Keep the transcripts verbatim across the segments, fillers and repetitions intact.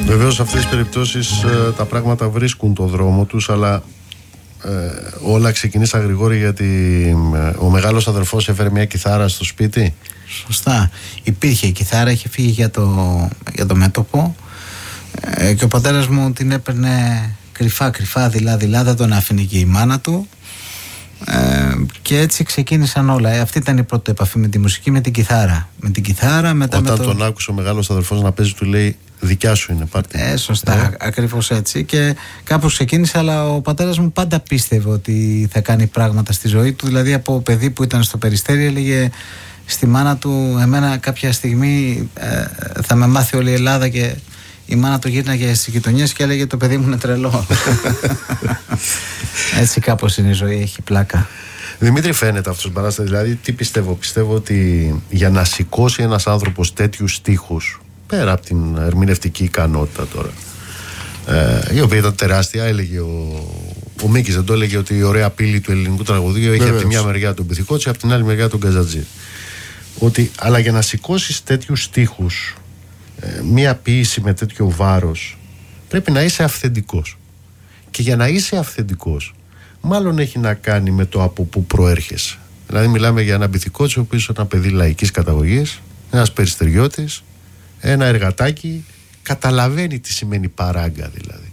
Βεβαίως σε αυτές τις περιπτώσεις ε, τα πράγματα βρίσκουν το δρόμο τους, αλλά ε, όλα ξεκινήσαν, Γρηγόρη, γιατί ε, ο μεγάλος αδερφός έφερε μια κιθάρα στο σπίτι. Σωστά. Υπήρχε η κιθάρα, είχε φύγει για το, για το μέτωπο ε, και ο πατέρας μου την έπαιρνε κρυφά κρυφά, δειλά δειλά, δεν τον άφηνε και η μάνα του. Ε, και έτσι ξεκίνησαν όλα. Ε, αυτή ήταν η πρώτη επαφή με τη μουσική, με την κιθάρα. Με την κιθάρα, μετά Όταν με το... τον άκουσε ο μεγάλος αδερφός να παίζει, του λέει δικιά σου είναι, πάρτε. Ε, σωστά, ε. ακριβώς έτσι. Και κάπως ξεκίνησε, αλλά ο πατέρας μου πάντα πίστευε ότι θα κάνει πράγματα στη ζωή του. Δηλαδή από παιδί που ήταν στο Περιστέρι έλεγε στη μάνα του, εμένα κάποια στιγμή ε, θα με μάθει όλη η Ελλάδα, και η μάνα του γύρναγε στις γειτονιές και έλεγε το παιδί μου είναι τρελό. Έτσι κάπως είναι η ζωή, έχει πλάκα. Δημήτρη, φαίνεται αυτός παράσταση, δηλαδή τι πιστεύω? Πιστεύω ότι για να σηκώσει ένας άνθρωπος τέτοιους στίχους, πέρα από την ερμηνευτική ικανότητα τώρα, ε, η οποία ήταν τεράστια, έλεγε ο, ο Μίκης, δεν το έλεγε, ότι η ωραία πύλη του ελληνικού τραγουδίου έχει από τη μια μεριά τον Πυθικότσι, από την άλλη μεριά τον Καζατζή. Ότι, αλλά για να σηκώσεις τέτοιους στίχους, ε, μία ποίηση με τέτοιο βάρος, πρέπει να είσαι αυθεντικός. Και για να είσαι αυθεντικός, μάλλον έχει να κάνει με το από πού προέρχεσαι. Δηλαδή μιλάμε για έναν Πυθικότσι, ο οποίος είναι ένα παιδί λαϊκής καταγωγής, ένας περιστεριώτης, ένα εργατάκι, καταλαβαίνει τι σημαίνει παράγκα δηλαδή.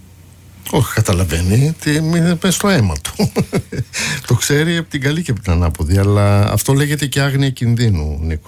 Όχι, καταλαβαίνει, τι είναι στο αίμα του. Το ξέρει από την καλή και από την ανάποδη, αλλά αυτό λέγεται και άγνοια κινδύνου, Νίκο.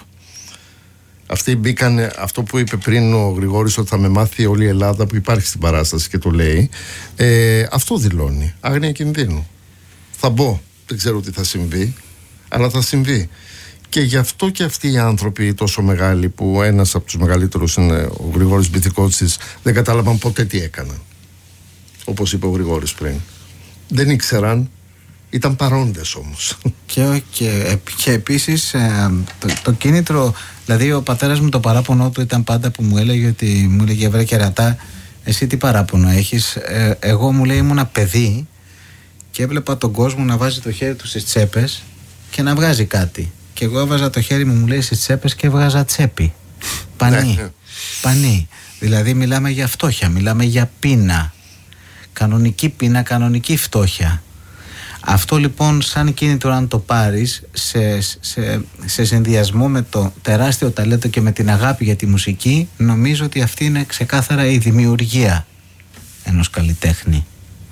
Αυτοί μπήκαν, αυτό που είπε πριν ο Γρηγόρης, ότι θα με μάθει όλη η Ελλάδα, που υπάρχει στην παράσταση και το λέει, ε, αυτό δηλώνει, άγνοια κινδύνου. Θα μπω, δεν ξέρω τι θα συμβεί, αλλά θα συμβεί. Και γι' αυτό και αυτοί οι άνθρωποι τόσο μεγάλοι, που ένας από τους μεγαλύτερους είναι ο Γρηγόρης Πυθικότσης, δεν κατάλαβαν ποτέ τι έκαναν. Όπως είπε ο Γρηγόρης πριν. Δεν ήξεραν, ήταν παρόντες όμως. Και, και, και επίσης ε, το, το κίνητρο, δηλαδή ο πατέρας μου, το παράπονο του ήταν πάντα που μου έλεγε, ότι μου έλεγε βρε κερατά, εσύ τι παράπονο έχεις? Ε, εγώ, μου λέει, ήμουνα παιδί και έβλεπα τον κόσμο να βάζει το χέρι του στις τσέπες και να βγάζει κάτι. Και εγώ έβαζα το χέρι μου, μου λέει, στις τσέπες και έβγαζα τσέπη. Πανί. Πανί. Δηλαδή μιλάμε για φτώχεια, μιλάμε για πείνα. Κανονική πείνα, κανονική φτώχεια. Αυτό λοιπόν σαν κίνητρο, αν το πάρεις σε, σε, σε συνδυασμό με το τεράστιο ταλέντο και με την αγάπη για τη μουσική, νομίζω ότι αυτή είναι ξεκάθαρα η δημιουργία ενός καλλιτέχνη.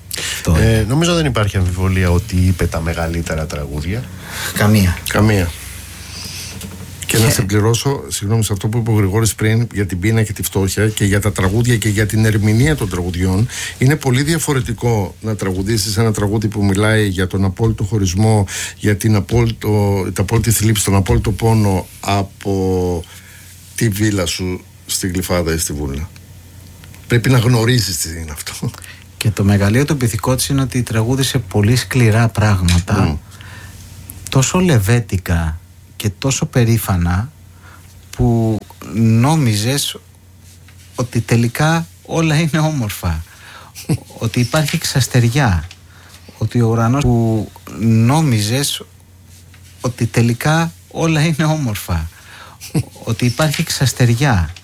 Ε, νομίζω δεν υπάρχει αμφιβολία ότι είπε τα μεγαλύτερα τραγούδια. Καμία. Καμία. Και να συμπληρώσω, συγγνώμη, σε αυτό που είπε ο Γρηγόρης πριν για την πείνα και τη φτώχεια και για τα τραγούδια και για την ερμηνεία των τραγουδιών. Είναι πολύ διαφορετικό να τραγουδήσεις ένα τραγούδι που μιλάει για τον απόλυτο χωρισμό, για την απόλυτο, την απόλυτη θλίψη, τον απόλυτο πόνο, από τη βίλα σου στη Γλυφάδα ή στη Βούλα. Πρέπει να γνωρίζεις τι είναι αυτό. Και το μεγαλείο του Πυθικότσι είναι ότι τραγούδισε πολύ σκληρά πράγματα, mm. τόσο λεβέτικα και τόσο περήφανα, που νόμιζες ότι τελικά όλα είναι όμορφα, ότι υπάρχει ξαστεριά, ότι ο ουρανός, που νόμιζες ότι τελικά όλα είναι όμορφα, ότι υπάρχει ξαστεριά,